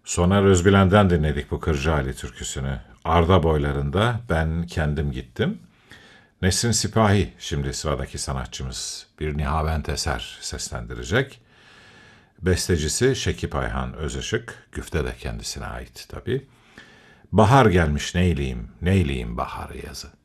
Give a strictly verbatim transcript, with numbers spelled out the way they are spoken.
Soner Özbilen'den dinledik bu Kırcaali türküsünü. Arda boylarında ben kendim gittim. Nesrin Sipahi şimdi sıradaki sanatçımız. Bir Nihavent eser seslendirecek. Bestecisi Şekip Ayhan Özışık. Güfte de kendisine ait tabii. Bahar gelmiş neyleyim, neyleyim baharı yazı.